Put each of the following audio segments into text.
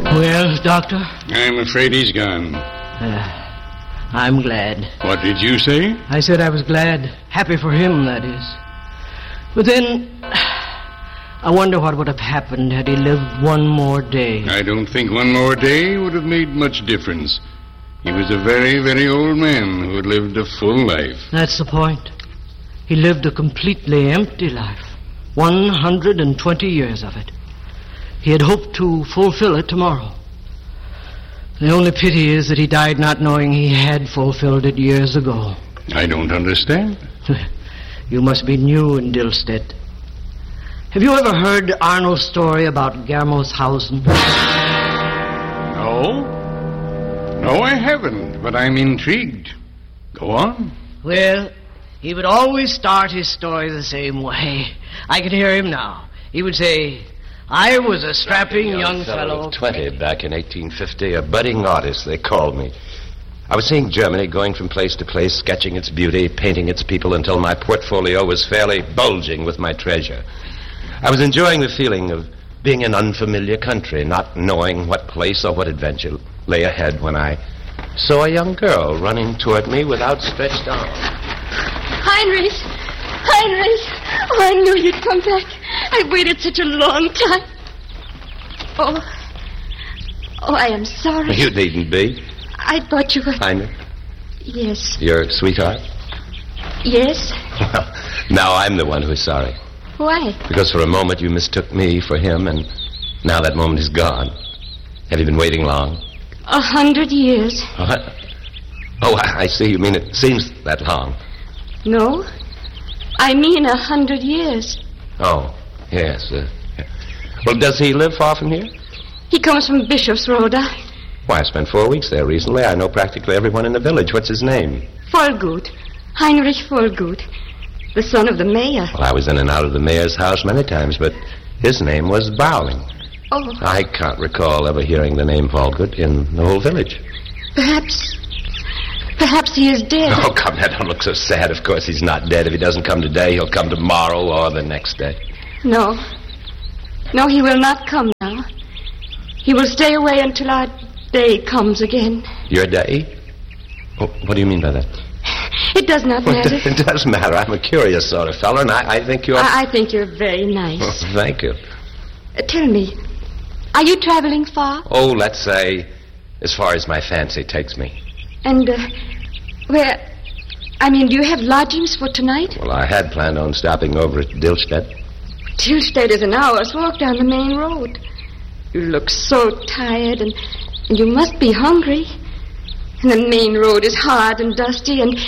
Well, Doctor? I'm afraid he's gone. I'm glad. What did you say? I said I was glad. Happy for him, that is. But then, I wonder what would have happened had he lived one more day. I don't think one more day would have made much difference. He was a very, very old man who had lived a full life. That's the point. He lived a completely empty life. 120 years of it. He had hoped to fulfill it tomorrow. The only pity is that he died not knowing he had fulfilled it years ago. I don't understand. You must be new in Dilstedt. Have you ever heard Arnold's story about Germoshausen? No. No, I haven't, but I'm intrigued. Go on. Well, he would always start his story the same way. I can hear him now. He would say, I was a strapping young fellow of 20 back in 1850, a budding artist, they called me. I was seeing Germany, going from place to place, sketching its beauty, painting its people until my portfolio was fairly bulging with my treasure. I was enjoying the feeling of being in unfamiliar country, not knowing what place or what adventure lay ahead when I saw a young girl running toward me with outstretched arms. Heinrich! Oh, I knew you'd come back. I waited such a long time. Oh, I am sorry. You needn't be. I thought you were... Heinrich? Yes. Your sweetheart? Yes. Well, now I'm the one who's sorry. Why? Because for a moment you mistook me for him, and now that moment is gone. Have you been waiting long? 100 years. What? Oh, I see. You mean it seems that long. No. I mean 100 years. Oh, yes. Well, does he live far from here? He comes from Bischofsrode. Why, I spent 4 weeks there recently. I know practically everyone in the village. What's his name? Vollgut. Heinrich Vollgut. The son of the mayor. Well, I was in and out of the mayor's house many times, but his name was Bowling. Oh. I can't recall ever hearing the name Vollgut in the whole village. Perhaps he is dead. Oh, come now, don't look so sad. Of course he's not dead. If he doesn't come today, he'll come tomorrow or the next day. No, he will not come now. He will stay away until our day comes again. Your day? Oh, what do you mean by that? It does not matter. It does matter. I'm a curious sort of fellow, and I think you're... I think you're very nice. Oh, thank you. Tell me, are you traveling far? Oh, let's say as far as my fancy takes me. And, do you have lodgings for tonight? Well, I had planned on stopping over at Dilstedt. Dilstedt is an hour's walk down the main road. You look so tired, and you must be hungry. And the main road is hard and dusty, and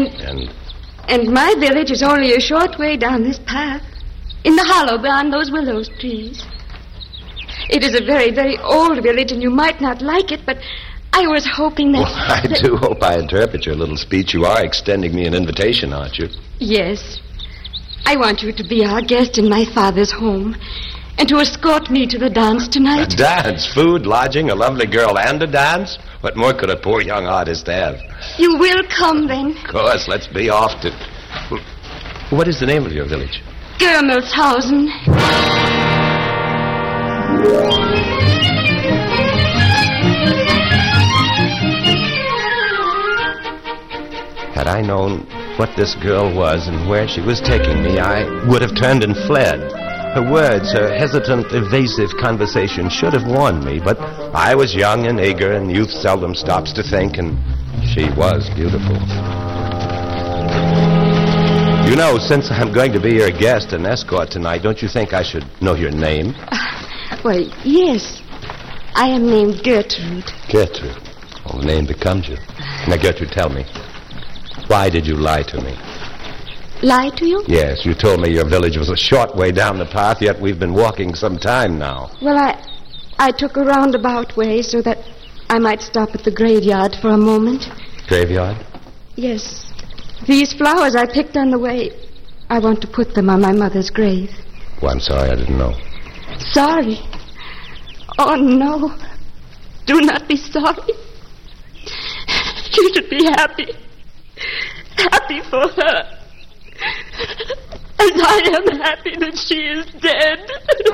my village is only a short way down this path, in the hollow beyond those willow trees. It is a very, very old village, and you might not like it, but I was hoping that... Well, I do hope I interpret your little speech. You are extending me an invitation, aren't you? Yes. I want you to be our guest in my father's home, and to escort me to the dance tonight. A dance? Food, lodging, a lovely girl, and a dance? What more could a poor young artist have? You will come, then? Of course, let's be off to... What is the name of your village? Germelshausen. Had I known what this girl was and where she was taking me, I would have turned and fled. Her words, her hesitant, evasive conversation should have warned me, but I was young and eager, and youth seldom stops to think, and she was beautiful. You know, since I'm going to be your guest and escort tonight, don't you think I should know your name? Well, yes. I am named Gertrude. Gertrude. Well, the name becomes you. Now, Gertrude, tell me, why did you lie to me? Lie to you? Yes, you told me your village was a short way down the path, yet we've been walking some time now. Well, I took a roundabout way so that I might stop at the graveyard for a moment. Graveyard? Yes. These flowers I picked on the way, I want to put them on my mother's grave. Oh, I'm sorry, I didn't know. Sorry? Oh, no. Do not be sorry. You should be happy. Happy for her. As I am happy that she is dead.